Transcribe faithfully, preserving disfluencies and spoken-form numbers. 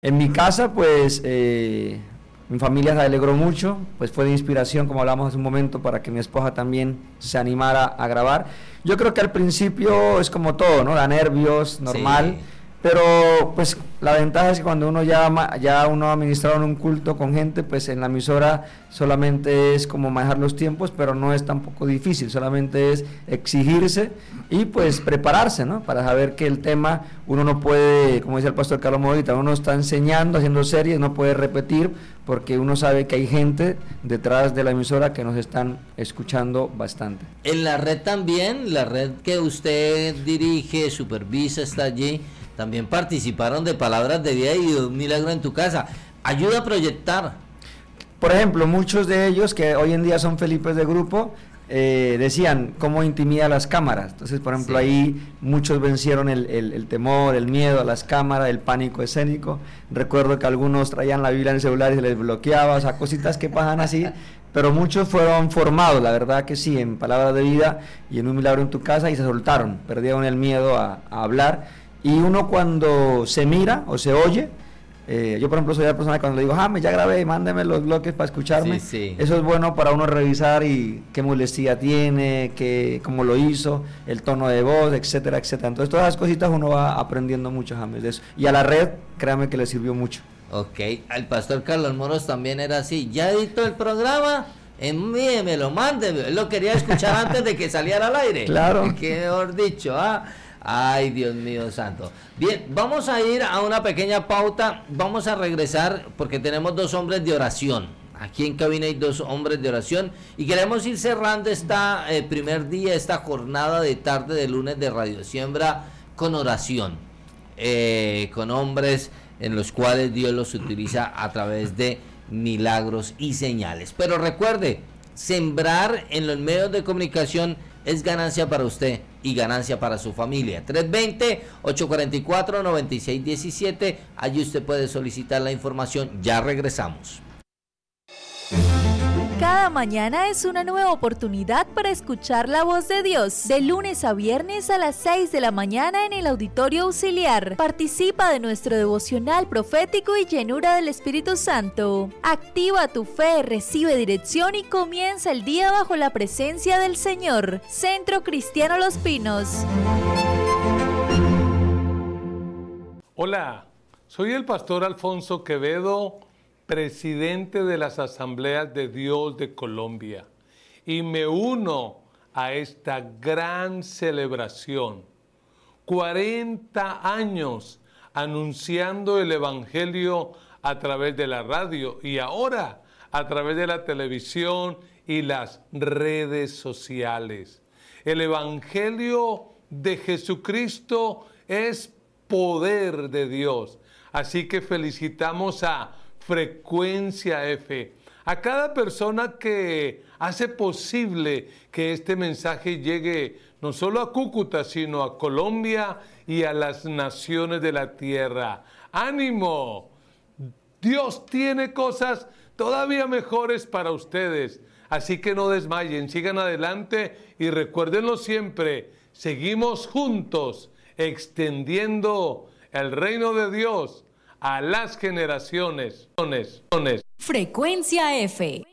En mi casa, pues, eh, mi familia se alegró mucho, pues fue de inspiración, como hablamos hace un momento, para que mi esposa también se animara a grabar. Yo creo que al principio es como todo, ¿no? Da nervios, normal. Sí. Pero pues la ventaja es que cuando uno ya, ya uno ha administrado en un culto con gente, pues en la emisora solamente es como manejar los tiempos, pero no es tampoco difícil, solamente es exigirse y pues prepararse, ¿no? Para saber que el tema uno no puede, como dice el pastor Carlos Modita, uno está enseñando, haciendo series, no puede repetir, porque uno sabe que hay gente detrás de la emisora que nos están escuchando bastante. En la red también, la red que usted dirige, supervisa, está allí. También participaron de Palabras de Vida y Un Milagro en tu Casa. Ayuda a proyectar. Por ejemplo, muchos de ellos que hoy en día son Felipes de grupo, eh, decían cómo intimida las cámaras. Entonces, por ejemplo, sí. Ahí muchos vencieron el, el, el temor, el miedo a las cámaras, el pánico escénico. Recuerdo que algunos traían la Biblia en el celular y se les bloqueaba, o sea, cositas que pasan así. Pero muchos fueron formados, la verdad que sí, en Palabras de Vida y en Un Milagro en tu Casa, y se soltaron, perdieron el miedo a, a hablar. Y uno cuando se mira o se oye, eh, yo por ejemplo soy la persona que cuando le digo, ah, ya grabé, mándeme los bloques para escucharme, sí, sí. Eso es bueno para uno revisar y qué molestia tiene, qué, cómo lo hizo, el tono de voz, etcétera, etcétera. Entonces todas esas cositas uno va aprendiendo mucho, James, de eso. Y a la red, créame que le sirvió mucho. Ok, al pastor Carlos Moros también era así, ya editó el programa, envíemelo, mándemelo, él lo quería escuchar antes de que saliera al aire. Claro. Qué mejor dicho, ah. Ay, Dios mío santo. Bien, vamos a ir a una pequeña pauta. Vamos a regresar porque tenemos dos hombres de oración. Aquí en cabina hay dos hombres de oración y queremos ir cerrando esta eh, primer día, esta jornada de tarde de lunes de Radio Siembra con oración, eh, con hombres en los cuales Dios los utiliza a través de milagros y señales. Pero recuerde, sembrar en los medios de comunicación es ganancia para usted y ganancia para su familia. tres dos cero, ocho cuatro cuatro, nueve seis uno siete. Allí usted puede solicitar la información. Ya regresamos. Cada mañana es una nueva oportunidad para escuchar la voz de Dios. De lunes a viernes a las seis de la mañana en el Auditorio Auxiliar. Participa de nuestro devocional profético y llenura del Espíritu Santo. Activa tu fe, recibe dirección y comienza el día bajo la presencia del Señor. Centro Cristiano Los Pinos. Hola, soy el pastor Alfonso Quevedo, presidente de las Asambleas de Dios de Colombia, y me uno a esta gran celebración. cuarenta años anunciando el Evangelio a través de la radio y ahora a través de la televisión y las redes sociales. El Evangelio de Jesucristo es poder de Dios, así que felicitamos a Frecuencia F, a cada persona que hace posible que este mensaje llegue no solo a Cúcuta, sino a Colombia y a las naciones de la tierra. ¡Ánimo! Dios tiene cosas todavía mejores para ustedes, así que no desmayen, sigan adelante y recuérdenlo siempre, seguimos juntos extendiendo el reino de Dios a las generaciones. Frecuencia F.